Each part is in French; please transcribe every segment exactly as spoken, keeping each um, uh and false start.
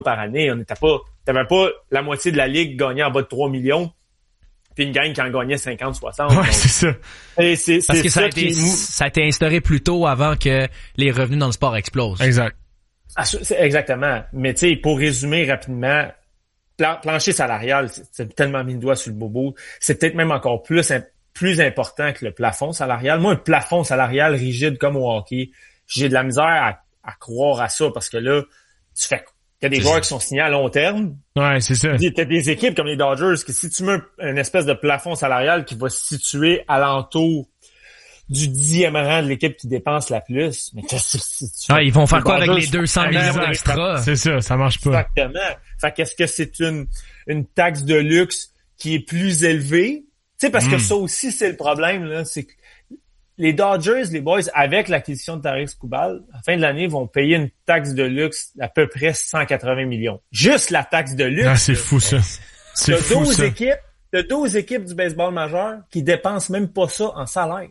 par année. On n'était pas, t'avais pas la moitié de la ligue gagnant en bas de trois millions, puis une gang qui en gagnait cinquante, soixante. Ouais, donc, c'est ça. Et c'est, Parce c'est que ça, ça a été, qui... ça a été instauré plus tôt avant que les revenus dans le sport explosent. Exact. Ah, c'est, exactement. Mais tu sais, pour résumer rapidement, plan, plancher salarial, c'est, c'est tellement mis le doigt sur le bobo. C'est peut-être même encore plus, plus important que le plafond salarial. Moi, un plafond salarial rigide comme au hockey, j'ai de la misère à, à croire à ça parce que là, tu fais... Il y a des c'est joueurs ça. Qui sont signés à long terme. Ouais, c'est ça. T'as des équipes comme les Dodgers que si tu mets une espèce de plafond salarial qui va se situer alentour du dixième rang de l'équipe qui dépense la plus, mais qu'est-ce que c'est? Tu ah, ils vont faire quoi Dodgers, avec les deux cents millions extra? C'est ça, ça marche pas. Exactement. Fait qu'est-ce que c'est une, une taxe de luxe qui est plus élevée? Tu sais, parce mm. que ça aussi, c'est le problème, là, c'est que les Dodgers, les boys, avec l'acquisition de Tarik Skubal, à la fin de l'année, vont payer une taxe de luxe d'à peu près cent quatre-vingts millions. Juste la taxe de luxe. Ah, c'est fou, ça. C'est t'as fou, douze ça. équipes, t'as douze équipes du baseball majeur qui dépensent même pas ça en salaire.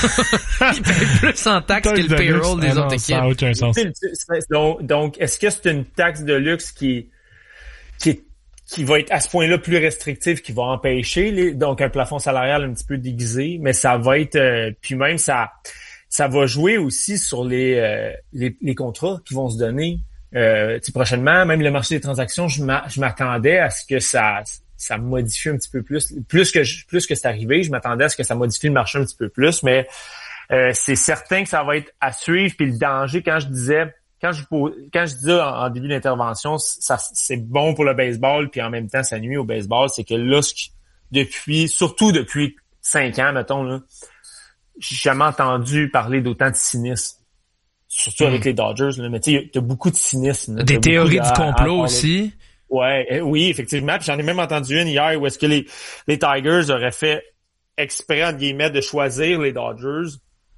Ils payent plus en taxes que le payroll des ah, autres non, équipes. Ça n'a aucun sens. Donc, donc, est-ce que c'est une taxe de luxe qui, qui est qui va être à ce point-là plus restrictif, qui va empêcher les, donc un plafond salarial un petit peu déguisé, mais ça va être, euh, puis même ça, ça va jouer aussi sur les, euh, les, les contrats qui vont se donner, euh, prochainement. Même le marché des transactions, je m'attendais à ce que ça, ça modifie un petit peu plus, plus que je, plus que c'est arrivé, je m'attendais à ce que ça modifie le marché un petit peu plus, mais euh, c'est certain que ça va être à suivre. Puis le danger, quand je disais Quand je quand je dis en, en début d'intervention, ça c'est bon pour le baseball, puis en même temps ça nuit au baseball, c'est que là, depuis, surtout depuis cinq ans, mettons, là, j'ai jamais entendu parler d'autant de cynisme. Surtout mm. avec les Dodgers, là. Mais tu sais, t'as beaucoup de cynisme. Là. Des théories du complot aussi. Ouais, euh, oui, effectivement. Puis j'en ai même entendu une hier où est-ce que les, les Tigers auraient fait exprès, entre guillemets, de choisir les Dodgers.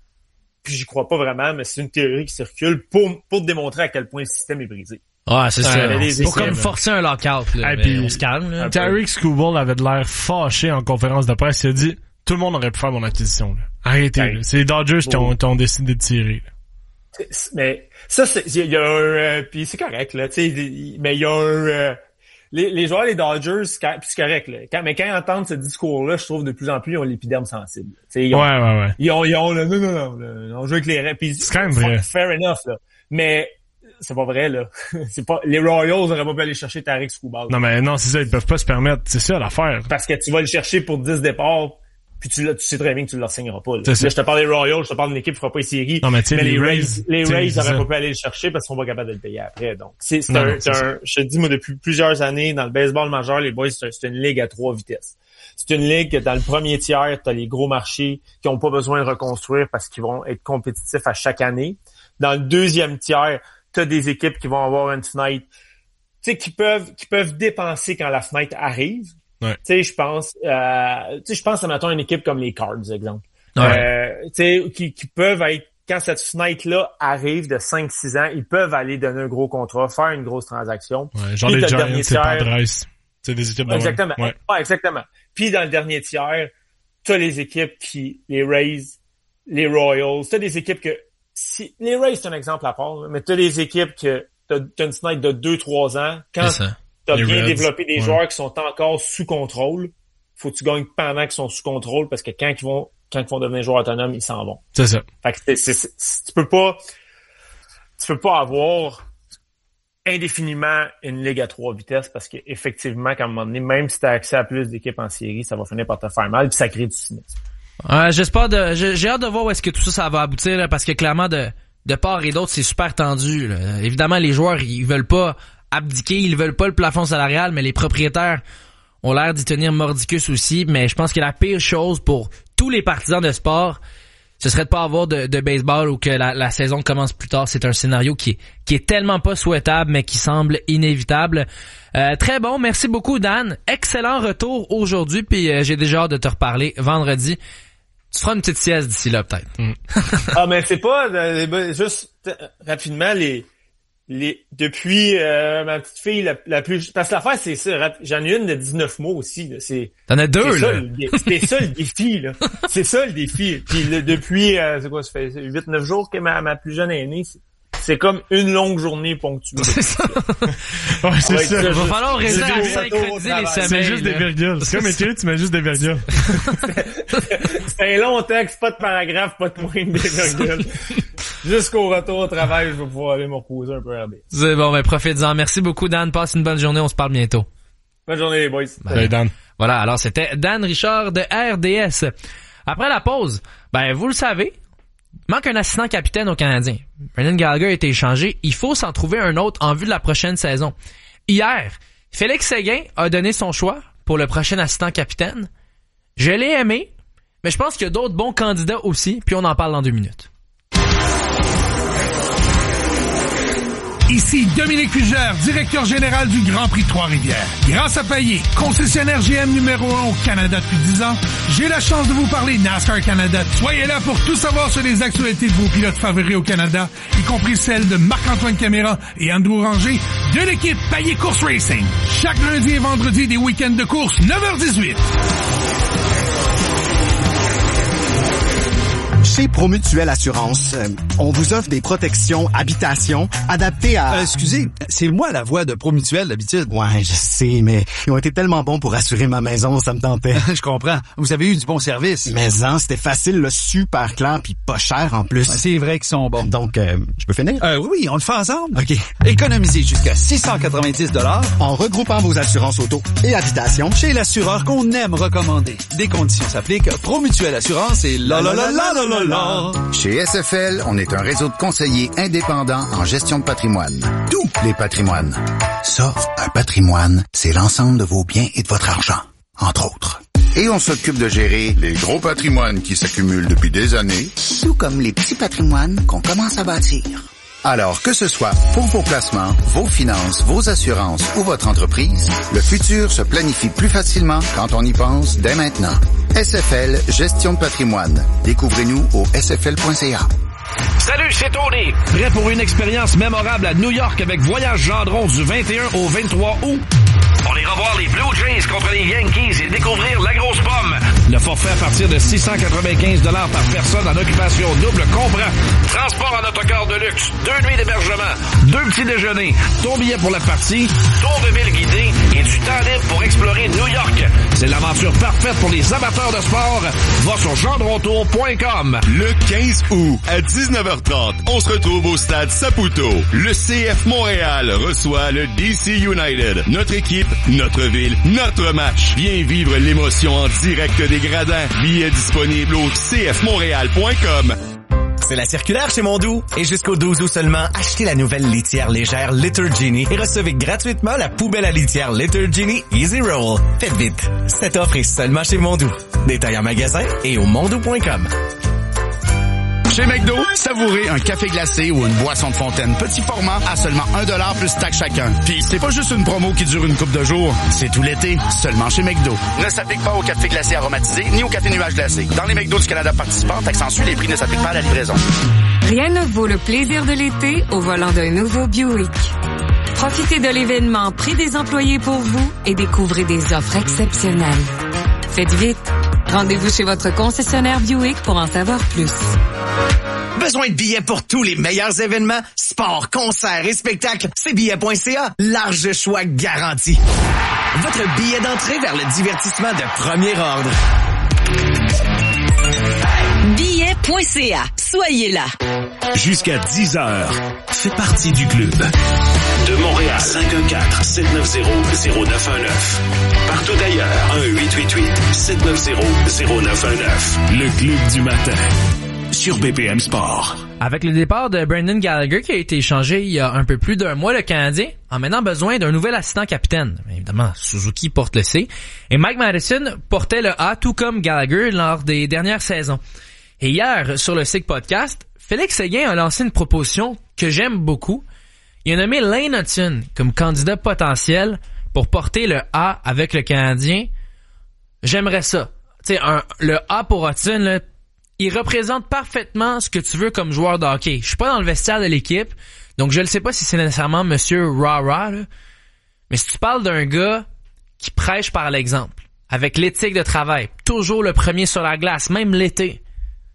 Puis j'y crois pas vraiment, mais c'est une théorie qui circule pour pour te démontrer à quel point le système est brisé. Ah, c'est ça. Euh, c'est pour comme forcer un lockout, là. Hey, on se calme, là. Tarik Skubal avait de l'air fâché en conférence de presse. Il a dit, tout le monde aurait pu faire mon acquisition, là. Arrêtez, hey. là. C'est les Dodgers qui ont, ont décidé de tirer, là. Mais ça, c'est, il y a un, euh, puis c'est correct, là, tu sais, mais il y a un, euh, les, les joueurs des Dodgers, puis c'est correct, là. Quand, mais quand ils entendent ce discours-là, je trouve de plus en plus, ils ont l'épiderme sensible. Ils ont, ouais, ouais, ouais. Ils ont, ils ont, là, non, non, non, là, on joue avec les, puis c'est quand même vrai. Fair enough, là. Mais, c'est pas vrai, là. C'est pas, les Royals auraient pas pu aller chercher Tarik Skubal. Non, mais non, c'est ça, ils peuvent pas se permettre. C'est ça, l'affaire. Parce que tu vas le chercher pour dix départs, puis tu, tu sais très bien que tu ne leur signeras pas, là. Là, je te parle des Royals, je te parle d'une équipe qui fera pas les séries. Non, mais, mais les, les Rays, les Rays auraient pas pu aller le chercher parce qu'ils sont pas capables de le payer après. Donc, c'est, c'est non, un, non, c'est un, je te dis, moi, depuis plusieurs années, dans le baseball majeur, les boys, c'est, un, c'est une ligue à trois vitesses. C'est une ligue que dans le premier tiers, t'as les gros marchés qui ont pas besoin de reconstruire parce qu'ils vont être compétitifs à chaque année. Dans le deuxième tiers, t'as des équipes qui vont avoir une fenêtre, tu sais, qui peuvent, qui peuvent dépenser quand la fenêtre arrive. Ouais. Tu sais, je pense, euh, tu sais, je pense à mettons une équipe comme les Cards, exemple. Ouais. Euh, tu sais, qui, qui peuvent être, quand cette fenêtre-là arrive de cinq six ans, ils peuvent aller donner un gros contrat, faire une grosse transaction. Ouais, genre les Giants, c'est Padres. C'est des équipes de exactement. Ouais. ouais, exactement. Puis dans le dernier tiers, t'as les équipes qui, les Rays, les Royals, t'as des équipes que, si, les Rays, c'est un exemple à part, mais t'as des équipes que t'as, t'as une fenêtre de deux trois ans, quand t'as les bien Reds, développé des ouais. joueurs qui sont encore sous contrôle, faut que tu gagnes pendant qu'ils sont sous contrôle, parce que quand ils vont, quand ils vont devenir joueurs autonomes, ils s'en vont. C'est ça. Fait que c'est, c'est, c'est, tu peux pas, tu peux pas avoir indéfiniment une ligue à trois vitesses parce qu'effectivement, qu'à un moment donné, même si tu as accès à plus d'équipes en série, ça va finir par te faire mal puis ça crée du cynisme. Euh, j'espère de, j'ai, j'ai hâte de voir où est-ce que tout ça, ça va aboutir, là, parce que clairement, de, de part et d'autre, c'est super tendu, là. Évidemment, les joueurs, ils veulent pas abdiquer, ils veulent pas le plafond salarial, mais les propriétaires ont l'air d'y tenir mordicus aussi, mais je pense que la pire chose pour tous les partisans de sport, ce serait de pas avoir de, de baseball ou que la, la saison commence plus tard. C'est un scénario qui est, qui est tellement pas souhaitable, mais qui semble inévitable. Euh, très bon. Merci beaucoup, Dan. Excellent retour aujourd'hui, puis euh, j'ai déjà hâte de te reparler vendredi. Tu feras une petite sieste d'ici là, peut-être. Mm. ah, mais c'est pas, euh, juste, euh, rapidement, les, les, depuis, euh, ma petite fille, la, la plus, parce que l'affaire, c'est ça, j'en ai une de dix-neuf mois aussi, là, c'est. T'en as deux, c'est là. Ça, c'était ça le défi, là. C'est ça le défi. Puis le, depuis, euh, c'est quoi, ça fait huit neuf jours que ma, ma plus jeune aînée, c'est, c'est comme une longue journée ponctuée. C'est ça. Ouais, c'est ça. Il va falloir réussir à juste- synchroniser les C'est semaines. juste des virgules. C'est comme écrit, tu mets juste des virgules. C'est un long texte, pas de paragraphe, pas de moindre des virgules. Jusqu'au retour au travail, je vais pouvoir aller me reposer un peu à R D S. C'est bon, ben profite-en. Merci beaucoup, Dan. Passe une bonne journée. On se parle bientôt. Bonne journée, les boys. Salut, Dan. Voilà, alors c'était Dan Richard de R D S. Après la pause, ben vous le savez, manque un assistant capitaine au Canadien. Brendan Gallagher a été échangé. Il faut s'en trouver un autre en vue de la prochaine saison. Hier, Félix Séguin a donné son choix pour le prochain assistant capitaine. Je l'ai aimé, mais je pense qu'il y a d'autres bons candidats aussi, puis on en parle dans deux minutes. Ici Dominique Fugère, directeur général du Grand Prix de Trois-Rivières. Grâce à Payet, concessionnaire G M numéro un au Canada depuis dix ans, j'ai la chance de vous parler NASCAR Canada. Soyez là pour tout savoir sur les actualités de vos pilotes favoris au Canada, y compris celles de Marc-Antoine Caméra et Andrew Ranger de l'équipe Payet Course Racing. Chaque lundi et vendredi des week-ends de course, neuf heures dix-huit. Chez Promutuelle Assurance, euh, on vous offre des protections habitation adaptées à... Euh, excusez, c'est moi la voix de Promutuelle d'habitude. Ouais, je sais, mais ils ont été tellement bons pour assurer ma maison, ça me tentait. Je comprends. Vous avez eu du bon service. Mais hein, c'était facile, là, super clair, puis pas cher en plus. Ouais, c'est vrai qu'ils sont bons. Donc, euh, je peux finir? Euh, oui, oui, on le fait ensemble. OK. Économisez jusqu'à six cent quatre-vingt-dix dollars En regroupant vos assurances auto et habitation, chez l'assureur qu'on aime recommander. Des conditions s'appliquent. Promutuelle Assurance et la la la la la la la. Chez S F L, on est un réseau de conseillers indépendants en gestion de patrimoine. Tous les patrimoines. Ça, un patrimoine, c'est l'ensemble de vos biens et de votre argent, entre autres. Et on s'occupe de gérer les gros patrimoines qui s'accumulent depuis des années, tout comme les petits patrimoines qu'on commence à bâtir. Alors, que ce soit pour vos placements, vos finances, vos assurances ou votre entreprise, le futur se planifie plus facilement quand on y pense dès maintenant. S F L Gestion de patrimoine. Découvrez-nous au s f l point c a. Salut, c'est Tony. Prêt pour une expérience mémorable à New York avec Voyage Gendron du vingt et un au vingt-trois août? On ira voir les Blue Jays contre les Yankees et découvrir la grosse pomme. Le forfait à partir de six cent quatre-vingt-quinze dollars par personne en occupation double comprend transport en autocar de luxe, deux nuits d'hébergement, deux petits déjeuners, ton billet pour la partie, tour de ville guidé et du temps libre pour explorer New York. C'est l'aventure parfaite pour les amateurs de sport. Va sur gendrontour point com. Le quinze août, à dix-neuf heures trente, on se retrouve au stade Saputo. Le C F Montréal reçoit le D C United. Notre équipe, notre ville, notre match. Viens vivre l'émotion en direct des gradins. Billets disponibles au c f montréal point com. C'est la circulaire chez Mondou. Et jusqu'au douze août seulement, achetez la nouvelle litière légère Litter Genie et recevez gratuitement la poubelle à litière Litter Genie Easy Roll. Faites vite. Cette offre est seulement chez Mondou. Détail en magasin et au mondou point com. Chez McDo, savourez un café glacé ou une boisson de fontaine petit format à seulement un dollar plus taxe chacun. Puis c'est pas juste une promo qui dure une couple de jours, c'est tout l'été, seulement chez McDo. Ne s'applique pas au café glacé aromatisé ni au café nuage glacé. Dans les McDo du Canada participants, taxe en sus, les prix ne s'appliquent pas à la livraison. Rien ne vaut le plaisir de l'été au volant d'un nouveau Buick. Profitez de l'événement Prix des employés pour vous et découvrez des offres exceptionnelles. Faites vite. Rendez-vous chez votre concessionnaire Buick pour en savoir plus. Besoin de billets pour tous les meilleurs événements, sports, concerts et spectacles? C'est billets point c a. Large choix garanti. Votre billet d'entrée vers le divertissement de premier ordre. billets point c a. Soyez là. Jusqu'à dix heures. Fais partie du club. De Montréal, cinq un quatre, sept neuf zéro, zéro neuf un neuf. Partout d'ailleurs, un huit huit huit, sept neuf zéro, zéro neuf un neuf. Le club du matin. Sur B P M Sport. Avec le départ de Brendan Gallagher qui a été échangé il y a un peu plus d'un mois, le Canadien a maintenant besoin d'un nouvel assistant capitaine. Évidemment, Suzuki porte le C. Et Mike Madison portait le A, tout comme Gallagher lors des dernières saisons. Et hier, sur le S I C Podcast, Félix Séguin a lancé une proposition que j'aime beaucoup. Il a nommé Lane Hutson comme candidat potentiel pour porter le A avec le Canadien. J'aimerais ça. Tu sais, un, le A pour Hutson, là, il représente parfaitement ce que tu veux comme joueur de hockey. Je suis pas dans le vestiaire de l'équipe, donc je ne sais pas si c'est nécessairement Monsieur Rara, là. Mais si tu parles d'un gars qui prêche par l'exemple, avec l'éthique de travail, toujours le premier sur la glace, même l'été,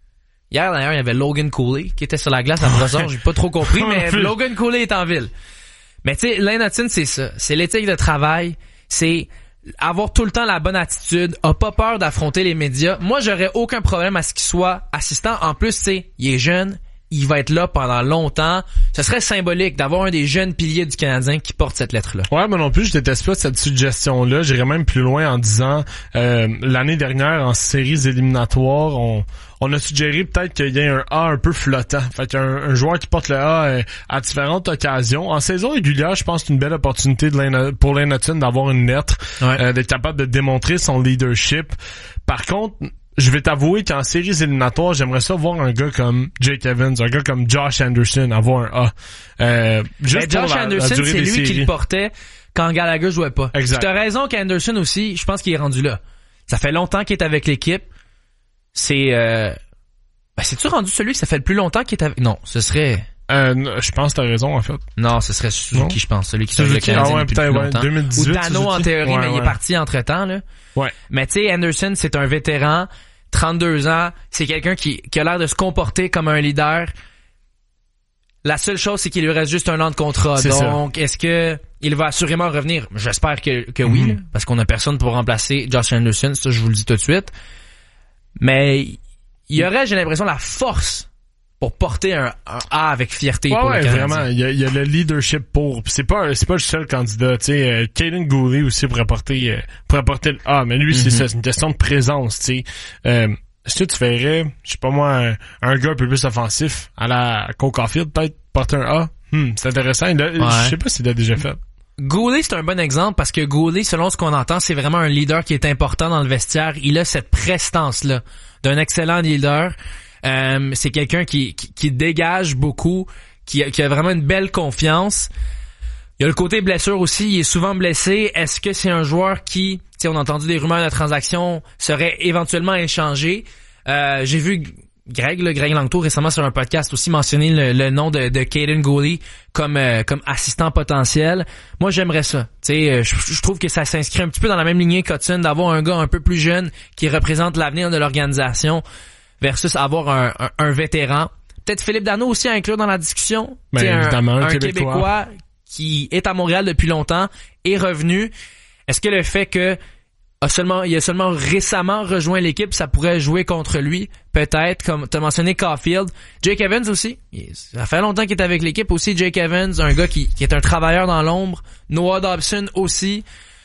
Hier, d'ailleurs, il y avait Logan Cooley qui était sur la glace à Brossard. J'ai pas trop compris, mais Logan Cooley est en ville. Mais tu sais, Lane Hutson, c'est ça. C'est l'éthique de travail. C'est avoir tout le temps la bonne attitude. A pas peur d'affronter les médias. Moi, j'aurais aucun problème à ce qu'il soit assistant. En plus, tu sais, il est jeune. Il va être là pendant longtemps. Ce serait symbolique d'avoir un des jeunes piliers du Canadien qui porte cette lettre-là. Ouais, mais non plus, je déteste pas cette suggestion-là. J'irais même plus loin en disant, euh, l'année dernière, en séries éliminatoires, on, on a suggéré peut-être qu'il y ait un A un peu flottant. Fait qu'un un joueur qui porte le A euh, à différentes occasions. En saison régulière, je pense que c'est une belle opportunité de Lane, pour Lane Hutson d'avoir une lettre, ouais. euh, d'être capable de démontrer son leadership. Par contre, je vais t'avouer qu'en séries éliminatoires, j'aimerais ça voir un gars comme Jake Evans, un gars comme Josh Anderson avoir un A. Euh, juste ben, Josh pour la, Anderson, la durée c'est des lui séries. qui le portait quand Gallagher jouait pas. Exact. Tu as raison qu'Anderson aussi, je pense qu'il est rendu là. Ça fait longtemps qu'il est avec l'équipe. C'est... Euh... Ben, c'est-tu rendu celui que ça fait le plus longtemps qu'il est avec... Non, ce serait... Euh, je pense que t'as raison, en fait. Non, ce serait Suzuki, non? je pense. Celui qui est avec le Canadien ah ouais, depuis plus longtemps. Ouais, deux mille dix-huit, ou Dano, Suzuki? en théorie, ouais, mais ouais. il est parti entre-temps, là. Ouais. Mais tu sais, Anderson, c'est un vétéran, trente-deux ans. C'est quelqu'un qui, qui a l'air de se comporter comme un leader. La seule chose, c'est qu'il lui reste juste un an de contrat. C'est Donc, ça. est-ce que il va assurément revenir? J'espère que, que oui, Mm-hmm. là, parce qu'on a personne pour remplacer Josh Anderson. Ça, je vous le dis tout de suite. Mais il y aurait, j'ai l'impression, la force pour porter un, un A avec fierté ouais, pour ouais, le Canadien. vraiment. Il y a, il y a le leadership pour. Pis c'est pas, c'est pas le seul candidat. Tu sais, euh, Caden Gooley aussi pourrait porter, euh, pourrait porter le A. Mais lui, mm-hmm. c'est ça, c'est une question de présence. Tu sais, euh, est-ce que tu verrais, je sais pas moi, un, un gars un peu plus offensif à la Cole Caulfield peut-être porter un A. Hmm, c'est intéressant. Il a, ouais. Je sais pas s'il l'a déjà fait. Gooley, c'est un bon exemple parce que Gooley, selon ce qu'on entend, c'est vraiment un leader qui est important dans le vestiaire. Il a cette prestance-là d'un excellent leader. Euh, c'est quelqu'un qui, qui, qui dégage beaucoup, qui, qui a vraiment une belle confiance. Il y a le côté blessure aussi, il est souvent blessé. Est-ce que c'est un joueur qui, tu sais, on a entendu des rumeurs de transaction, serait éventuellement échangé? Euh, j'ai vu Greg, le Greg Langto récemment sur un podcast aussi mentionner le, le nom de, de Caden Gooley comme euh, comme assistant potentiel. Moi, j'aimerais ça. Tu sais, je, je trouve que ça s'inscrit un petit peu dans la même lignée qu'Hudson, d'avoir un gars un peu plus jeune qui représente l'avenir de l'organisation versus avoir un, un, un vétéran. Peut-être Philippe Dano aussi à inclure dans la discussion. Ben, évidemment, un, un Québécois. Québécois qui est à Montréal depuis longtemps, est revenu. Est-ce que le fait que a seulement, il a seulement récemment rejoint l'équipe, ça pourrait jouer contre lui? Peut-être, comme tu as mentionné Caulfield. Jake Evans aussi. Ça fait longtemps qu'il est avec l'équipe aussi. Jake Evans, un gars qui, qui est un travailleur dans l'ombre. Noah Dobson aussi.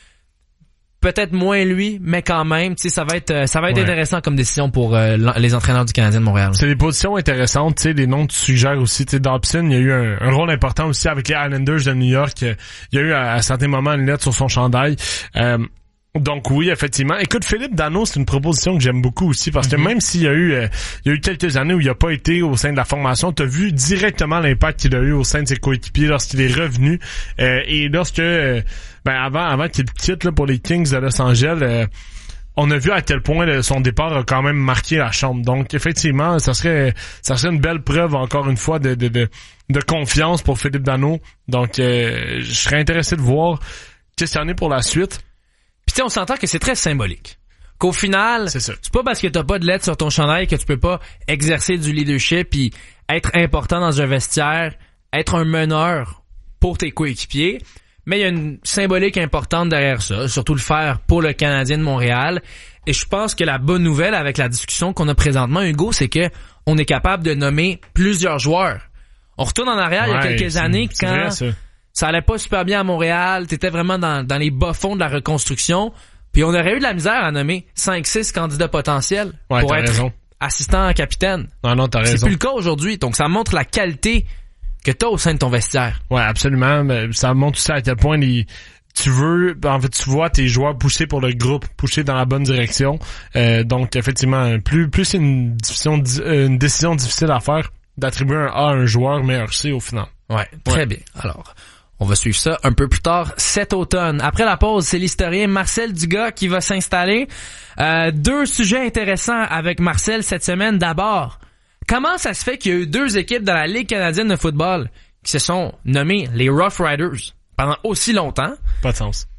Peut-être moins lui, mais quand même, tu sais, ça va être, ça va être ouais. intéressant comme décision pour euh, les entraîneurs du Canadien de Montréal. C'est des positions intéressantes, tu sais, les noms que tu suggères aussi. Tu sais, Dobson, il y a eu un, un rôle important aussi avec les Islanders de New York. Il y a eu à, à certains moments une lettre sur son chandail. Euh, Donc oui, effectivement. Écoute, Philippe Dano, c'est une proposition que j'aime beaucoup aussi parce que mm-hmm. même s'il y a eu euh, il y a eu quelques années où il a pas été au sein de la formation, t'as vu directement l'impact qu'il a eu au sein de ses coéquipiers lorsqu'il est revenu euh, et lorsque euh, ben avant avant qu'il quitte là, pour les Kings de Los Angeles, euh, on a vu à quel point là, son départ a quand même marqué la chambre. Donc effectivement, ça serait ça serait une belle preuve encore une fois de de de, de confiance pour Philippe Dano. Donc euh, je serais intéressé de voir qu'est-ce qu'il y en est pour la suite. Puis tu sais, on s'entend que c'est très symbolique. Qu'au final, c'est, ça. c'est pas parce que t'as pas de lettre sur ton chandail que tu peux pas exercer du leadership puis être important dans un vestiaire, être un meneur pour tes coéquipiers. Mais il y a une symbolique importante derrière ça, surtout le faire pour le Canadien de Montréal. Et je pense que la bonne nouvelle avec la discussion qu'on a présentement, Hugo, c'est que on est capable de nommer plusieurs joueurs. On retourne en arrière ouais, il y a quelques années c'est quand... vrai, ça. Ça allait pas super bien à Montréal, t'étais vraiment dans, dans les bas-fonds de la reconstruction, puis on aurait eu de la misère à nommer cinq six candidats potentiels ouais, pour être raison. assistant capitaine. Non, non, t'as raison. C'est plus le cas aujourd'hui, donc ça montre la qualité que t'as au sein de ton vestiaire. Ouais, absolument, mais ça montre aussi à quel point les... tu veux, en fait, tu vois tes joueurs pousser pour le groupe, pousser dans la bonne direction. Euh, donc, effectivement, plus plus c'est une décision, une décision difficile à faire d'attribuer un A à un joueur meilleur C au final. Ouais, très ouais. bien. Alors... on va suivre ça un peu plus tard cet automne. Après la pause, c'est l'historien Marcel Dugas qui va s'installer. Euh, deux sujets intéressants avec Marcel cette semaine. D'abord, comment ça se fait qu'il y a eu deux équipes dans la Ligue canadienne de football qui se sont nommées les Rough Riders pendant aussi longtemps? Pas de sens.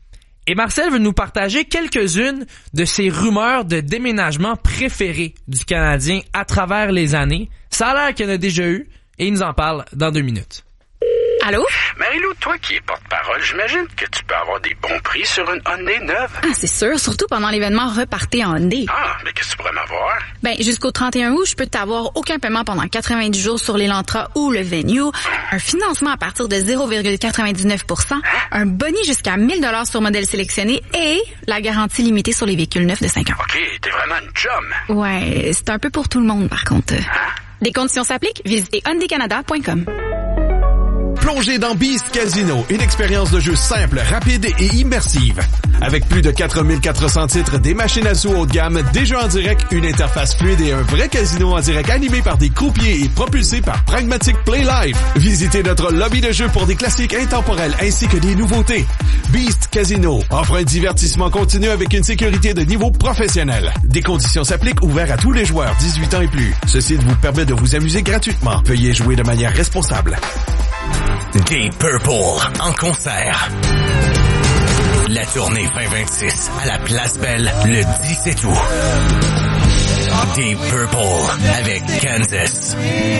Et Marcel veut nous partager quelques-unes de ses rumeurs de déménagement préférées du Canadien à travers les années. Ça a l'air qu'il y en a déjà eu et il nous en parle dans deux minutes. Allô? Marie-Lou, toi qui es porte-parole, j'imagine que tu peux avoir des bons prix sur une Hyundai neuve. Ah, c'est sûr, surtout pendant l'événement Repartez en Hyundai. Ah, mais qu'est-ce que tu pourrais m'avoir? Ben, jusqu'au trente et un août, je peux t'avoir aucun paiement pendant quatre-vingt-dix jours sur l'Elantra ou le Venue, un financement à partir de zéro virgule quatre-vingt-dix-neuf pour cent, un boni jusqu'à mille dollars sur modèle sélectionné et la garantie limitée sur les véhicules neufs de cinq ans. OK, t'es vraiment une chum. Ouais, c'est un peu pour tout le monde, par contre. Hein? Des conditions s'appliquent, visitez hyundai canada point com. Plongez dans Beast Casino, une expérience de jeu simple, rapide et immersive. Avec plus de quatre mille quatre cents titres, des machines à sous haut de gamme, des jeux en direct, une interface fluide et un vrai casino en direct animé par des croupiers et propulsé par Pragmatic Play Live. Visitez notre lobby de jeu pour des classiques intemporels ainsi que des nouveautés. Beast Casino offre un divertissement continu avec une sécurité de niveau professionnel. Des conditions s'appliquent, ouverts à tous les joueurs dix-huit ans et plus. Ceci vous permet de vous amuser gratuitement. Veuillez jouer de manière responsable. Deep Purple en concert. La tournée vingt vingt-six à la Place Belle le dix-sept août. Deep Purple avec Kansas.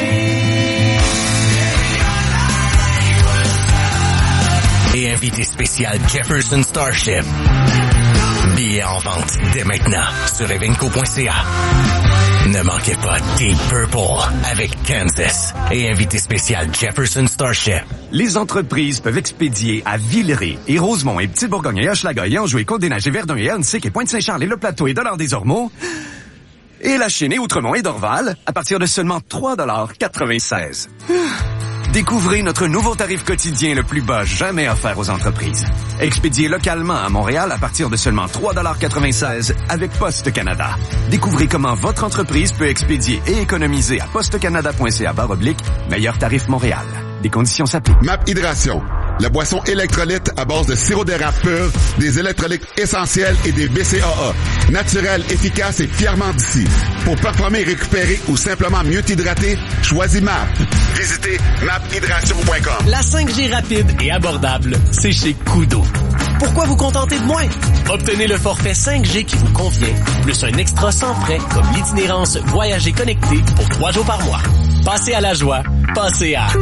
Et invité spécial Jefferson Starship. Billets en vente dès maintenant sur evenco point c a. Ne manquez pas Deep Purple avec Kansas et invité spécial Jefferson Starship. Les entreprises peuvent expédier à Villeray et Rosemont et Petit-Bourgogne et Hochelaga et Anjou et Côte-des-Neiges et Verdun et Annecy et Pointe-Saint-Charles et Le Plateau et Dollard-des-Ormeaux et La Chine et Outremont et Dorval à partir de seulement trois dollars quatre-vingt-seize. Découvrez notre nouveau tarif quotidien le plus bas jamais offert aux entreprises. Expédié localement à Montréal à partir de seulement trois dollars quatre-vingt-seize avec Poste Canada. Découvrez comment votre entreprise peut expédier et économiser à postecanada point c a barre oblique meilleur tarif Montréal. Des conditions s'appliquent. Map Hydration, la boisson électrolyte à base de sirop d'érable pur, des électrolytes essentiels et des B C A A. Naturel, efficace et fièrement d'ici. Pour performer, récupérer ou simplement mieux t'hydrater, choisis M A P. Visitez map hydration point com. La cinq G rapide et abordable, c'est chez Kudo. Pourquoi vous contenter de moins? Obtenez le forfait cinq G qui vous convient, plus un extra sans frais comme l'itinérance Voyager connecté pour trois jours par mois. Passez à la joie, passez à...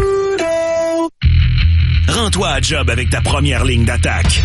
Rends-toi à job avec ta première ligne d'attaque.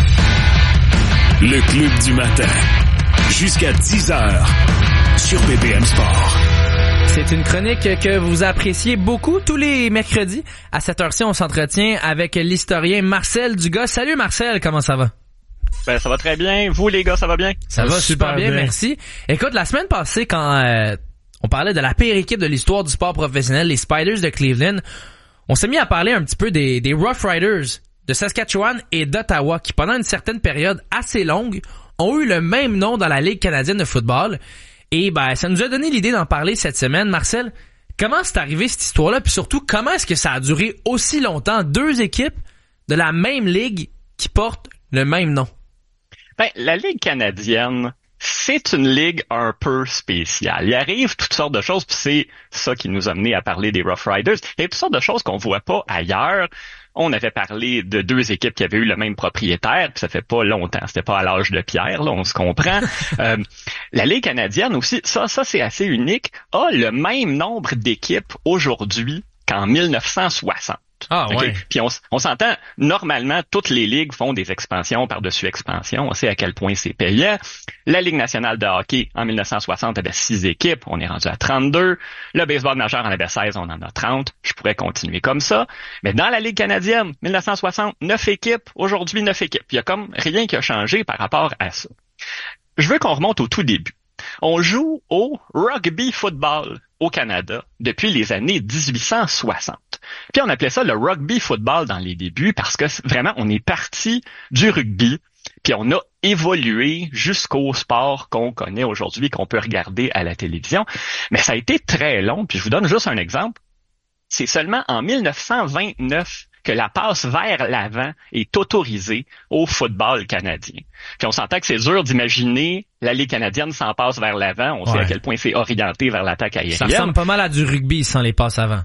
Le Club du matin. Jusqu'à dix heures sur B P M Sport. C'est une chronique que vous appréciez beaucoup. Tous les mercredis, à cette heure-ci, on s'entretient avec l'historien Marcel Dugas. Salut Marcel, comment ça va? Ben, ça va très bien. Vous, les gars, ça va bien? Ça, ça va super, super bien, bien, merci. Écoute, la semaine passée, quand euh, on parlait de la pire équipe de l'histoire du sport professionnel, les Spiders de Cleveland, on s'est mis à parler un petit peu des, des Rough Riders de Saskatchewan et d'Ottawa qui, pendant une certaine période assez longue, ont eu le même nom dans la Ligue canadienne de football. Et ben, ça nous a donné l'idée d'en parler cette semaine. Marcel, comment c'est arrivé cette histoire-là? Puis surtout, comment est-ce que ça a duré aussi longtemps? Deux équipes de la même ligue qui portent le même nom. Ben, la Ligue canadienne, c'est une ligue un peu spéciale. Il arrive toutes sortes de choses, puis c'est ça qui nous a mené à parler des Rough Riders. Il y a toutes sortes de choses qu'on voit pas ailleurs. On avait parlé de deux équipes qui avaient eu le même propriétaire, puis ça fait pas longtemps. C'était pas à l'âge de pierre, là, on se comprend. euh, la Ligue canadienne aussi, ça, ça c'est assez unique, a le même nombre d'équipes aujourd'hui qu'en mille neuf cent soixante. Ah, okay? ouais. Puis on, on s'entend, normalement, toutes les ligues font des expansions par-dessus expansions. On sait à quel point c'est payant. La Ligue nationale de hockey, en mille neuf cent soixante, avait six équipes. On est rendu à trente-deux. Le baseball majeur en avait seize, on en a trente. Je pourrais continuer comme ça. Mais dans la Ligue canadienne, mille neuf cent soixante, neuf équipes. Aujourd'hui, neuf équipes. Il y a comme rien qui a changé par rapport à ça. Je veux qu'on remonte au tout début. On joue au rugby football au Canada depuis les années dix-huit cent soixante. Puis on appelait ça le rugby football dans les débuts parce que vraiment on est parti du rugby puis on a évolué jusqu'au sport qu'on connaît aujourd'hui, qu'on peut regarder à la télévision. Mais ça a été très long, puis je vous donne juste un exemple. C'est seulement en mille neuf cent vingt-neuf que la passe vers l'avant est autorisée au football canadien. Puis on s'entend que c'est dur d'imaginer la Ligue canadienne sans passe vers l'avant. On ouais. sait à quel point c'est orienté vers l'attaque aérienne. Ça ressemble pas mal à du rugby sans les passes avant.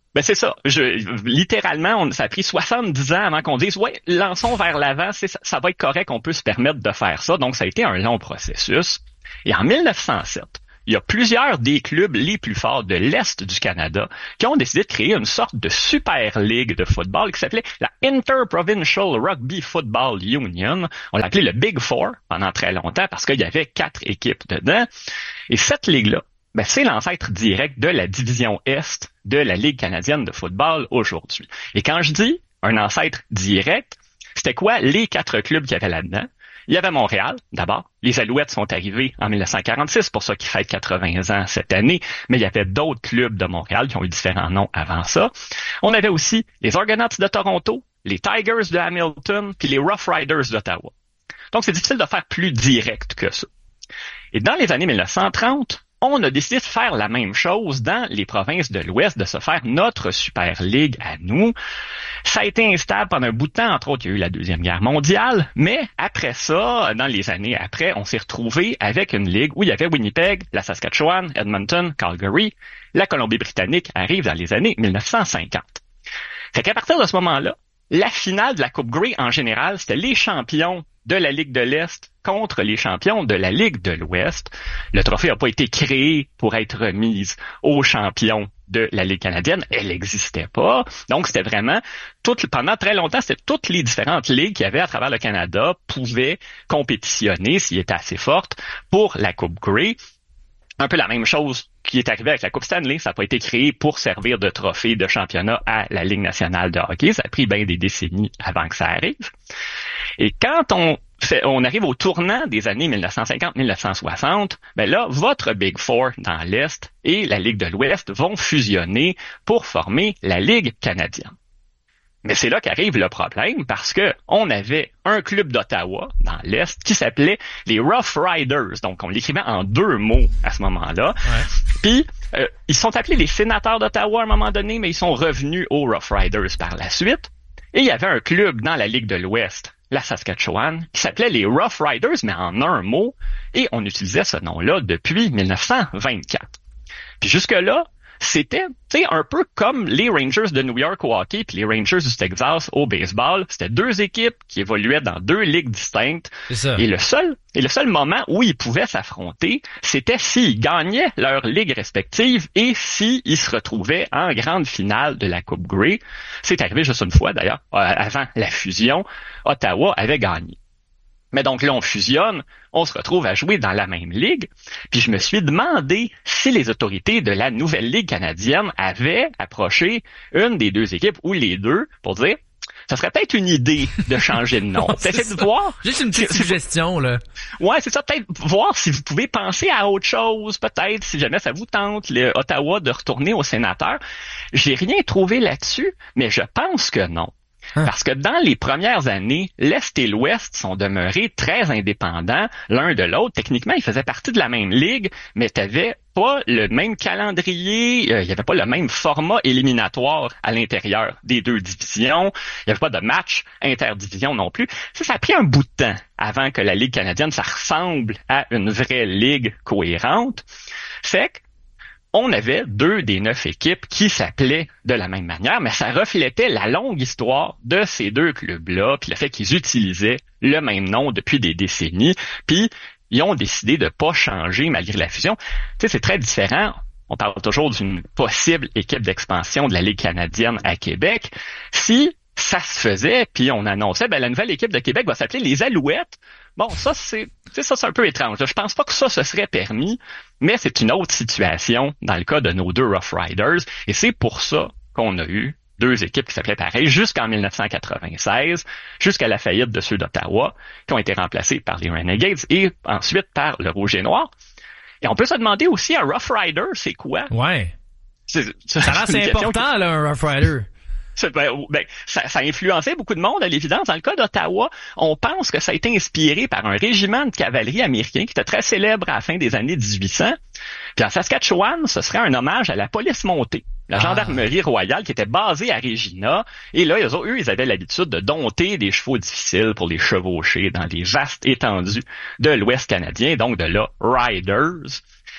Ben c'est ça. Je, littéralement, on, ça a pris soixante-dix ans avant qu'on dise, ouais, lançons vers l'avant, c'est, ça, ça va être correct, on peut se permettre de faire ça. Donc, ça a été un long processus. Et en mille neuf cent sept, il y a plusieurs des clubs les plus forts de l'Est du Canada qui ont décidé de créer une sorte de super ligue de football qui s'appelait la Interprovincial Rugby Football Union. On l'appelait le Big Four pendant très longtemps parce qu'il y avait quatre équipes dedans. Et cette ligue-là, ben, c'est l'ancêtre direct de la division Est de la Ligue canadienne de football aujourd'hui. Et quand je dis un ancêtre direct, c'était quoi les quatre clubs qu'il y avait là-dedans? Il y avait Montréal, d'abord. Les Alouettes sont arrivés en mille neuf cent quarante-six, pour ça qu'ils fêtent quatre-vingts ans cette année. Mais il y avait d'autres clubs de Montréal qui ont eu différents noms avant ça. On avait aussi les Argonauts de Toronto, les Tigers de Hamilton, puis les Rough Riders d'Ottawa. Donc, c'est difficile de faire plus direct que ça. Et dans les années mille neuf cent trente, on a décidé de faire la même chose dans les provinces de l'Ouest, de se faire notre Super Ligue à nous. Ça a été instable pendant un bout de temps, entre autres, il y a eu la Deuxième Guerre mondiale, mais après ça, dans les années après, on s'est retrouvé avec une ligue où il y avait Winnipeg, la Saskatchewan, Edmonton, Calgary. La Colombie-Britannique arrive dans les années mille neuf cent cinquante. Fait qu'à partir de ce moment-là, la finale de la Coupe Grey, en général, c'était les champions de la Ligue de l'Est contre les champions de la Ligue de l'Ouest. Le trophée n'a pas été créé pour être remis aux champions de la Ligue canadienne. Elle n'existait pas. Donc, c'était vraiment, tout, pendant très longtemps, c'était toutes les différentes ligues qu'il y avait à travers le Canada pouvaient compétitionner, s'ils étaient assez fortes, pour la Coupe Grey. Un peu la même chose qui est arrivé avec la Coupe Stanley. Ça n'a pas été créé pour servir de trophée de championnat à la Ligue nationale de hockey. Ça a pris bien des décennies avant que ça arrive. Et quand on fait, on arrive au tournant des années mille neuf cent cinquante mille neuf cent soixante, ben là, votre Big Four dans l'Est et la Ligue de l'Ouest vont fusionner pour former la Ligue canadienne. Mais c'est là qu'arrive le problème parce que on avait un club d'Ottawa dans l'Est qui s'appelait les Rough Riders. Donc, on l'écrivait en deux mots à ce moment-là. Ouais. Puis, euh, ils sont appelés les Sénateurs d'Ottawa à un moment donné, mais ils sont revenus aux Rough Riders par la suite. Et il y avait un club dans la Ligue de l'Ouest, la Saskatchewan, qui s'appelait les Rough Riders, mais en un mot. Et on utilisait ce nom-là depuis mille neuf cent vingt-quatre. Puis jusque-là, c'était, tu sais, un peu comme les Rangers de New York au hockey puis les Rangers du Texas au baseball. C'était deux équipes qui évoluaient dans deux ligues distinctes. C'est ça. Et le seul, et le seul moment où ils pouvaient s'affronter, c'était s'ils gagnaient leur ligue respective et s'ils se retrouvaient en grande finale de la Coupe Grey. C'est arrivé juste une fois, d'ailleurs. Euh, avant la fusion, Ottawa avait gagné. Mais donc là, on fusionne, on se retrouve à jouer dans la même ligue. Puis je me suis demandé si les autorités de la nouvelle Ligue canadienne avaient approché une des deux équipes ou les deux pour dire ça serait peut-être une idée de changer de nom. Peut-être de voir. Juste une petite suggestion, là. Ouais, c'est ça. Peut-être voir si vous pouvez penser à autre chose. Peut-être, si jamais ça vous tente, le Ottawa de retourner au sénateur. J'ai rien trouvé là-dessus, mais je pense que non. Parce que dans les premières années, l'Est et l'Ouest sont demeurés très indépendants l'un de l'autre. Techniquement, ils faisaient partie de la même ligue, mais t'avais pas le même calendrier, il euh, y avait pas le même format éliminatoire à l'intérieur des deux divisions. Il y avait pas de match interdivision non plus. Ça, ça a pris un bout de temps avant que la Ligue canadienne, ça ressemble à une vraie ligue cohérente. Fait que on avait deux des neuf équipes qui s'appelaient de la même manière, mais ça reflétait la longue histoire de ces deux clubs-là, puis le fait qu'ils utilisaient le même nom depuis des décennies, puis ils ont décidé de pas changer malgré la fusion. Tu sais, c'est très différent. On parle toujours d'une possible équipe d'expansion de la Ligue canadienne à Québec. Si ça se faisait, puis on annonçait, ben la nouvelle équipe de Québec va s'appeler les Alouettes. Bon, ça, c'est, c'est ça, c'est un peu étrange. Je pense pas que ça, ce serait permis, mais c'est une autre situation dans le cas de nos deux Rough Riders, et c'est pour ça qu'on a eu deux équipes qui s'appelaient pareil jusqu'en mille neuf cent quatre-vingt-seize, jusqu'à la faillite de ceux d'Ottawa, qui ont été remplacés par les Renegades et ensuite par le Rouge et Noir. Et on peut se demander aussi, un Rough Rider, c'est quoi? Ouais. C'est, c'est, ça rend c'est important, qui... là, un Rough Rider. Ben, ben, ça, ça a influencé beaucoup de monde, à l'évidence. Dans le cas d'Ottawa, on pense que ça a été inspiré par un régiment de cavalerie américain qui était très célèbre à la fin des années dix-huit cents. Puis en Saskatchewan, ce serait un hommage à la police montée, la gendarmerie ah. royale qui était basée à Regina. Et là, eux, eux, ils avaient l'habitude de dompter des chevaux difficiles pour les chevaucher dans les vastes étendues de l'Ouest canadien, donc de là, Riders.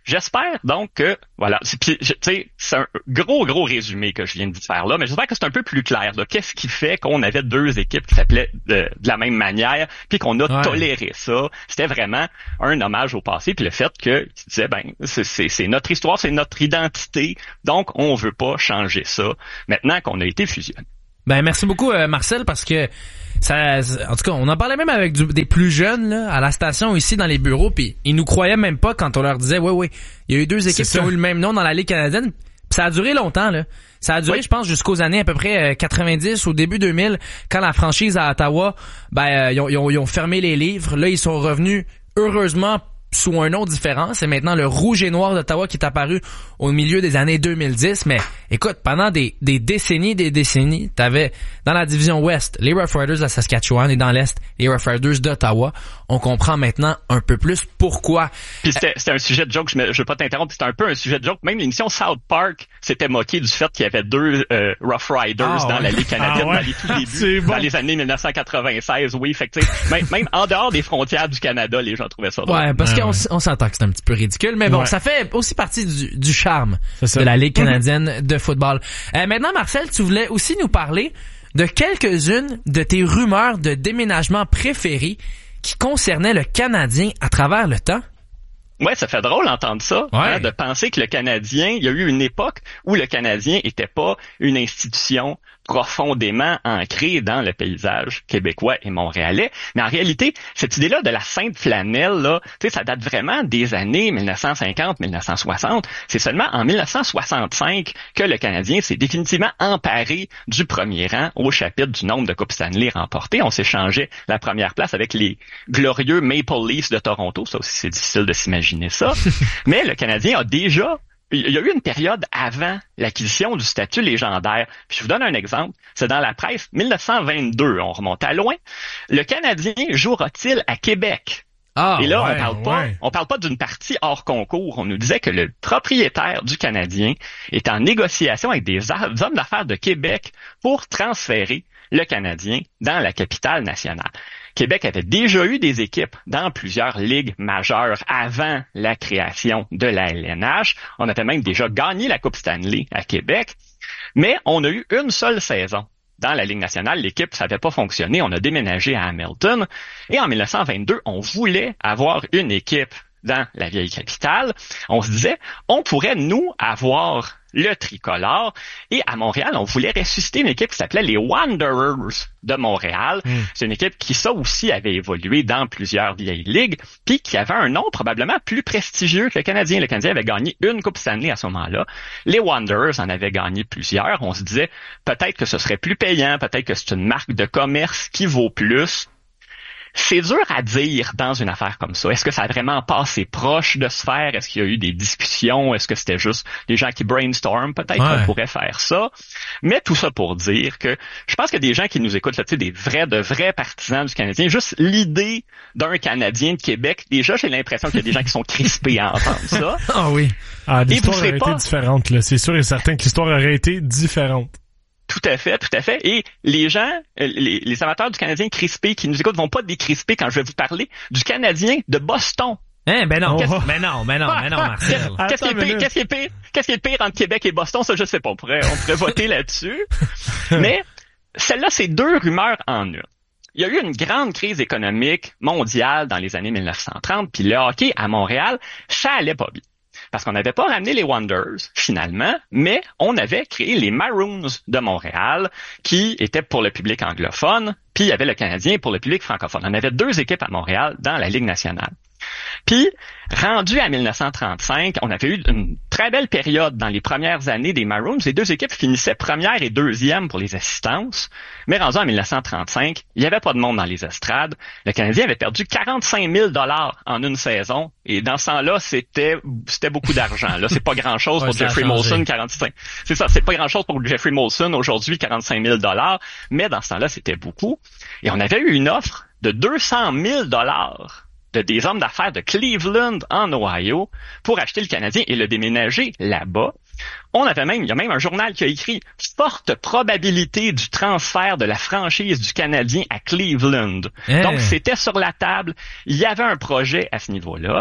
J'espère donc que, voilà, tu sais, c'est un gros, gros résumé que je viens de faire là, mais j'espère que c'est un peu plus clair. Là. Qu'est-ce qui fait qu'on avait deux équipes qui s'appelaient de, de la même manière, puis qu'on a ouais. toléré ça? C'était vraiment un hommage au passé, puis le fait que tu disais, ben, c'est, c'est, c'est notre histoire, c'est notre identité, donc on veut pas changer ça maintenant qu'on a été fusionné. Ben merci beaucoup euh, Marcel, parce que ça, en tout cas, on en parlait même avec du, des plus jeunes là, à la station ici dans les bureaux, puis ils nous croyaient même pas quand on leur disait ouais ouais, il y a eu deux équipes qui ont eu le même nom dans la Ligue canadienne. Puis ça a duré longtemps là. Ça a duré, oui. je pense, jusqu'aux années à peu près quatre-vingt-dix, au début deux mille, quand la franchise à Ottawa, ben euh, ils, ont, ils, ont, ils ont fermé les livres. Là, ils sont revenus heureusement sous un nom différent. C'est maintenant le Rouge et Noir d'Ottawa qui est apparu au milieu des années deux mille dix. Mais écoute, pendant des, des décennies, des décennies, t'avais dans la division Ouest les Rough Riders de Saskatchewan et dans l'Est les Rough Riders d'Ottawa. On comprend maintenant un peu plus pourquoi. Puis c'était, c'était un sujet de joke, je ne veux pas t'interrompre, c'était un peu un sujet de joke. Même l'émission South Park s'était moquée du fait qu'il y avait deux euh, Rough Riders ah, dans ouais. la Ligue canadienne ah, ouais. dans les tout débuts, bon. dans les années dix-neuf cent quatre-vingt-seize. Oui, fait que, même, même en dehors des frontières du Canada, les gens trouvaient ça drôle. Ouais, parce ouais, qu'on ouais. on s'entend que c'est un petit peu ridicule, mais bon, ouais. ça fait aussi partie du, du charme de la Ligue canadienne de football. Euh, maintenant, Marcel, tu voulais aussi nous parler de quelques-unes de tes rumeurs de déménagement préférées qui concernaient le Canadien à travers le temps. Ouais, ça fait drôle d'entendre ça, ouais. hein, de penser que le Canadien, il y a eu une époque où le Canadien était pas une institution profondément ancrée dans le paysage québécois et montréalais. Mais en réalité, cette idée-là de la sainte flanelle, là, tu sais, ça date vraiment des années dix-neuf cent cinquante dix-neuf cent soixante. C'est seulement en dix-neuf cent soixante-cinq que le Canadien s'est définitivement emparé du premier rang au chapitre du nombre de Coupes Stanley remportées. On s'échangeait la première place avec les glorieux Maple Leafs de Toronto. Ça aussi, c'est difficile de s'imaginer ça. Mais le Canadien a déjà il y a eu une période avant l'acquisition du statut légendaire. Puis je vous donne un exemple. C'est dans la presse dix-neuf cent vingt-deux. On remonte à loin. Le Canadien jouera-t-il à Québec? Ah, Et là, ouais, on parle pas, ouais. on parle pas d'une partie hors concours. On nous disait que le propriétaire du Canadien est en négociation avec des hommes d'affaires de Québec pour transférer le Canadien dans la capitale nationale. Québec avait déjà eu des équipes dans plusieurs ligues majeures avant la création de la L N H. On avait même déjà gagné la Coupe Stanley à Québec. Mais on a eu une seule saison dans la Ligue nationale. L'équipe, ça n'avait pas fonctionné. On a déménagé à Hamilton. Et en dix-neuf cent vingt-deux, on voulait avoir une équipe dans la vieille capitale. On se disait, on pourrait, nous, avoir le tricolore. Et à Montréal, on voulait ressusciter une équipe qui s'appelait les Wanderers de Montréal. Mm. C'est une équipe qui, ça aussi, avait évolué dans plusieurs vieilles ligues, puis qui avait un nom probablement plus prestigieux que le Canadien. Le Canadien avait gagné une Coupe Stanley à ce moment-là. Les Wanderers en avaient gagné plusieurs. On se disait, peut-être que ce serait plus payant, peut-être que c'est une marque de commerce qui vaut plus. C'est dur à dire dans une affaire comme ça. Est-ce que ça a vraiment passé proche de se faire? Est-ce qu'il y a eu des discussions? Est-ce que c'était juste des gens qui brainstorm? Peut-être ouais. qu'on pourrait faire ça. Mais tout ça pour dire que je pense qu'il y a des gens qui nous écoutent, là, tu sais, des vrais, de vrais partisans du Canadien. Juste l'idée d'un Canadien de Québec, déjà, j'ai l'impression qu'il y a des gens qui sont crispés à entendre ça. Ah oui. Ah, l'histoire aurait pas... été différente, là. C'est sûr et certain que l'histoire aurait été différente. Tout à fait, tout à fait. Et les gens, les, les amateurs du Canadien crispé qui nous écoutent vont pas décrisper quand je vais vous parler du Canadien de Boston. Hein, ben non, oh. ben non, ben non, ben non, Marcel. Qu'est-ce qui est pire, qu'est-ce qui est pire, qu'est-ce qui est pire entre Québec et Boston? Ça, je sais pas. On pourrait, on pourrait voter là-dessus. Mais celle-là, c'est deux rumeurs en une. Il y a eu une grande crise économique mondiale dans les années dix-neuf cent trente, puis le hockey à Montréal, ça allait pas bien. Parce qu'on n'avait pas ramené les Wanderers, finalement, mais on avait créé les Maroons de Montréal, qui étaient pour le public anglophone, puis il y avait le Canadien pour le public francophone. On avait deux équipes à Montréal dans la Ligue nationale. Puis, rendu à dix-neuf cent trente-cinq, on avait eu une très belle période dans les premières années des Maroons. Les deux équipes finissaient première et deuxième pour les assistances. Mais rendu en dix-neuf cent trente-cinq, il n'y avait pas de monde dans les estrades. Le Canadien avait perdu quarante-cinq mille dollars en une saison. Et dans ce temps-là, c'était c'était beaucoup d'argent. Là, c'est pas grand-chose ouais, pour Jeffrey Molson, quarante-cinq. C'est ça, c'est pas grand-chose pour Jeffrey Molson aujourd'hui, quarante-cinq mille dollars. Mais dans ce temps-là, c'était beaucoup. Et on avait eu une offre de deux cent mille dollars de des hommes d'affaires de Cleveland en Ohio pour acheter le Canadien et le déménager là-bas. On avait même, il y a même un journal qui a écrit « Forte probabilité du transfert de la franchise du Canadien à Cleveland hey. ». Donc, c'était sur la table. Il y avait un projet à ce niveau-là.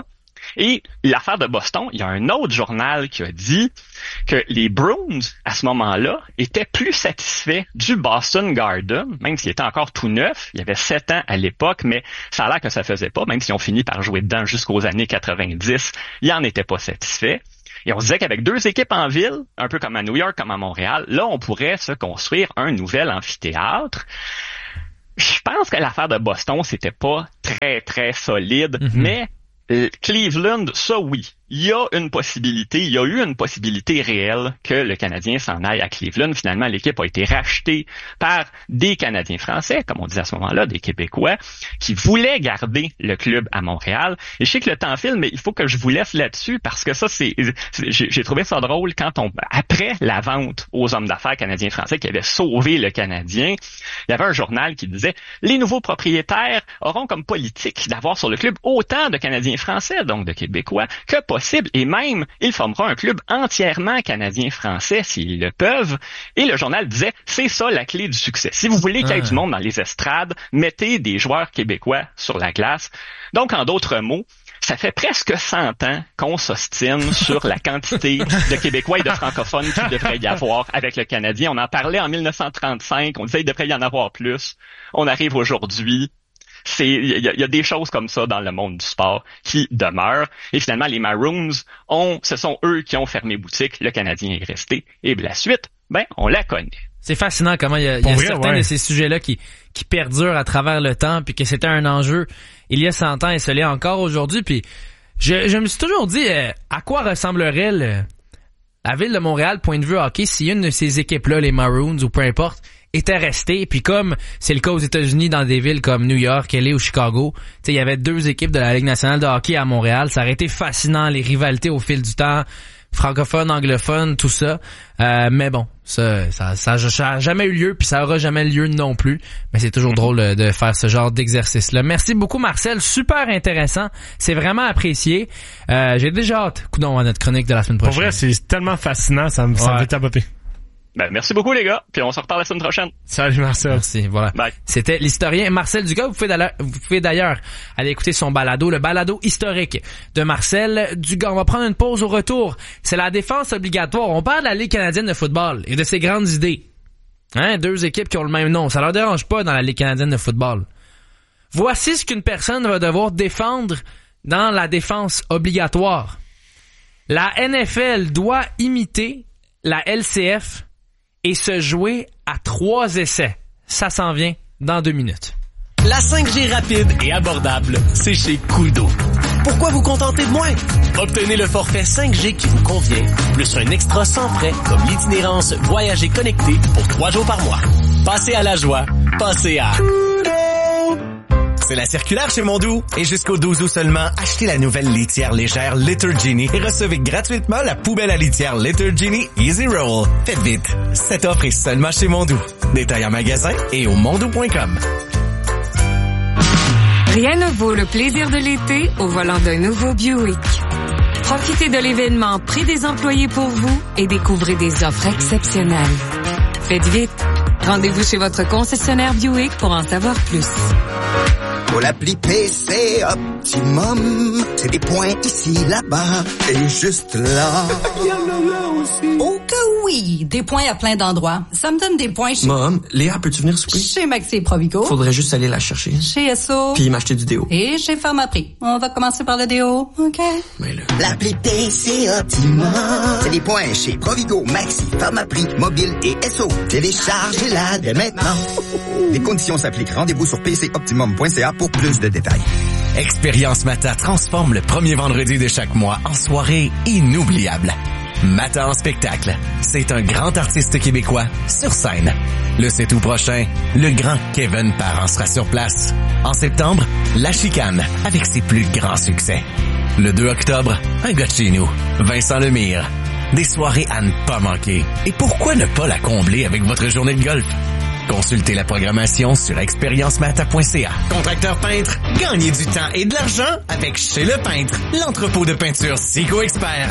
Et l'affaire de Boston, il y a un autre journal qui a dit que les Bruins, à ce moment-là, étaient plus satisfaits du Boston Garden, même s'il était encore tout neuf. Il y avait sept ans à l'époque, mais ça a l'air que ça faisait pas, même si on finit par jouer dedans jusqu'aux années quatre-vingt-dix, ils en étaient pas satisfaits. Et on se disait qu'avec deux équipes en ville, un peu comme à New York, comme à Montréal, là, on pourrait se construire un nouvel amphithéâtre. Je pense que l'affaire de Boston, c'était pas très, très solide, mm-hmm. mais Cleveland, ça oui. Il y a une possibilité, il y a eu une possibilité réelle que le Canadien s'en aille à Cleveland. Finalement, l'équipe a été rachetée par des Canadiens français, comme on disait à ce moment-là, des Québécois, qui voulaient garder le club à Montréal. Et je sais que le temps file, mais il faut que je vous laisse là-dessus parce que ça, c'est, j'ai, j'ai trouvé ça drôle quand on, après la vente aux hommes d'affaires canadiens-français qui avaient sauvé le Canadien, il y avait un journal qui disait « Les nouveaux propriétaires auront comme politique d'avoir sur le club autant de Canadiens français, donc de Québécois, que possible. Et même, il formera un club entièrement canadien-français s'ils le peuvent. » Et le journal disait, c'est ça la clé du succès. Si vous voulez qu'il y ait du monde dans les estrades, mettez des joueurs québécois sur la glace. Donc, en d'autres mots, ça fait presque cent ans qu'on s'ostine sur la quantité de Québécois et de francophones qu'il devrait y avoir avec le Canadien. On en parlait en dix-neuf cent trente-cinq, on disait qu'il devrait y en avoir plus. On arrive aujourd'hui. C'est, il y, y a des choses comme ça dans le monde du sport qui demeurent. Et finalement, les Maroons ont, ce sont eux qui ont fermé boutique. Le Canadien est resté. Et la suite, ben, on la connaît. C'est fascinant comment il y a, y a vrai, certains ouais. de ces sujets-là qui, qui perdurent à travers le temps, puis que c'était un enjeu il y a cent ans et ce l'est encore aujourd'hui. Puis je, je me suis toujours dit, euh, à quoi ressemblerait le, la ville de Montréal, point de vue hockey, si une de ces équipes-là, les Maroons ou peu importe, était resté, puis comme c'est le cas aux États-Unis dans des villes comme New York, L A ou Chicago, tu sais, il y avait deux équipes de la Ligue nationale de hockey à Montréal, ça aurait été fascinant, les rivalités au fil du temps, francophones, anglophones, tout ça, euh, mais bon, ça, ça, ça, ça a jamais eu lieu, puis ça aura jamais lieu non plus, mais c'est toujours drôle de, de faire ce genre d'exercice-là. Merci beaucoup Marcel, super intéressant, c'est vraiment apprécié, euh, j'ai déjà hâte, coudonc, à notre chronique de la semaine prochaine. Pour vrai, c'est tellement fascinant, ça me, ouais. ça me fait tapoter. Ben, merci beaucoup, les gars. Puis on se reparle la semaine prochaine. Salut, Marcel. Merci, voilà. Bye. C'était l'historien Marcel Dugas. Vous pouvez d'ailleurs, vous pouvez d'ailleurs aller écouter son balado, le balado historique de Marcel Dugas. On va prendre une pause au retour. C'est la défense obligatoire. On parle de la Ligue canadienne de football et de ses grandes idées. Hein, deux équipes qui ont le même nom. Ça leur dérange pas dans la Ligue canadienne de football. Voici ce qu'une personne va devoir défendre dans la défense obligatoire. La N F L doit imiter la L C F et se jouer à trois essais. Ça s'en vient dans deux minutes. La cinq G rapide et abordable, c'est chez Koodo. Pourquoi vous contenter de moins? Obtenez le forfait cinq G qui vous convient, plus un extra sans frais comme l'itinérance Voyager connecté pour trois jours par mois. Passez à la joie, passez à... C'est la circulaire chez Mondou. Et jusqu'au douze août seulement, achetez la nouvelle litière légère Litter Genie et recevez gratuitement la poubelle à litière Litter Genie Easy Roll. Faites vite. Cette offre est seulement chez Mondou. Détail en magasin et au mondou point com. Rien ne vaut le plaisir de l'été au volant d'un nouveau Buick. Profitez de l'événement Prix des employés pour vous et découvrez des offres exceptionnelles. Faites vite. Rendez-vous chez votre concessionnaire Buick pour en savoir plus. Pour l'appli P C Optimum, c'est des points ici, là-bas et juste là. Il y en a là aussi. Oh que oui, des points à plein d'endroits. Ça me donne des points chez... Mom, Léa, peux-tu venir souper? Chez Maxi Provigo. Faudrait juste aller la chercher. Chez S O. Puis m'acheter du déo. Et chez Pharmaprix. On va commencer par le déo, OK? Mais là... L'appli P C Optimum, c'est des points chez Provigo, Maxi, Pharmaprix, Mobile et S O. Téléchargez-la dès maintenant. Les conditions s'appliquent. Rendez-vous sur p c optimum point c a pour plus de détails. Expérience Mata transforme le premier vendredi de chaque mois en soirée inoubliable. Mata en spectacle, c'est un grand artiste québécois sur scène. Le sept août prochain, le grand Kevin Parent sera sur place. En septembre, La Chicane avec ses plus grands succès. Le deux octobre, un gars de chez nous, Vincent Lemire. Des soirées à ne pas manquer. Et pourquoi ne pas la combler avec votre journée de golf? Consultez la programmation sur expérience mata point c a. Contracteur peintre, gagnez du temps et de l'argent avec Chez Le Peintre, l'entrepôt de peinture Sico Expert.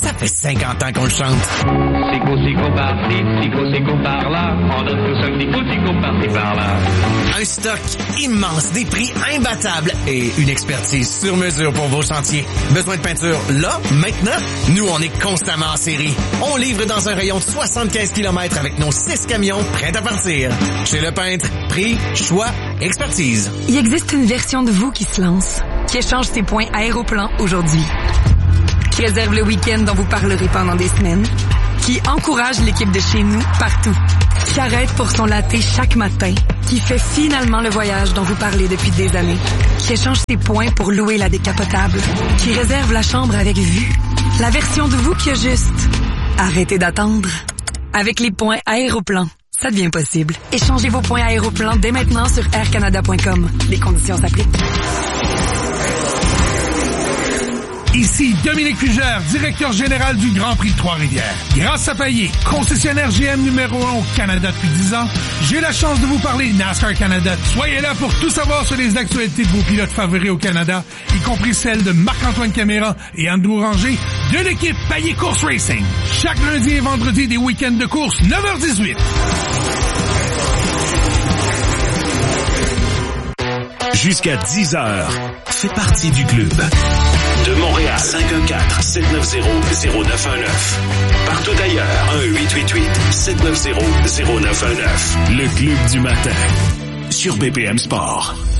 Ça fait cinquante ans qu'on le chante. Sico, sico, par-ci, sico, sico, par-là. On donne tous un petit coup, sico, par-ci, par-là. Un stock immense, des prix imbattables et une expertise sur mesure pour vos chantiers. Besoin de peinture là, maintenant? Nous, on est constamment en série. On livre dans un rayon de soixante-quinze kilomètres avec nos six camions prêts à partir. Chez Le Peintre, prix, choix, expertise. Il existe une version de vous qui se lance, qui échange ses points Aéroplan aujourd'hui, qui réserve le week-end dont vous parlerez pendant des semaines, qui encourage l'équipe de chez nous partout, qui arrête pour son latte chaque matin, qui fait finalement le voyage dont vous parlez depuis des années, qui échange ses points pour louer la décapotable, qui réserve la chambre avec vue, la version de vous qui a juste arrêtez d'attendre. Avec les points Aéroplan, ça devient possible. Échangez vos points Aéroplan dès maintenant sur air canada point com. Les conditions s'appliquent. Ici Dominique Fugère, directeur général du Grand Prix de Trois-Rivières. Grâce à Payet, concessionnaire G M numéro un au Canada depuis dix ans, j'ai la chance de vous parler NASCAR Canada. Soyez là pour tout savoir sur les actualités de vos pilotes favoris au Canada, y compris celles de Marc-Antoine Caméra et Andrew Ranger de l'équipe Payet Course Racing. Chaque lundi et vendredi des week-ends de course, neuf heures dix-huit. Jusqu'à dix heures, fais partie du club. De Montréal, cinq un quatre, sept neuf zéro, zéro neuf un neuf. Partout ailleurs, un huit huit huit, sept neuf zéro, zéro neuf un neuf. Le club du matin, sur B P M Sport.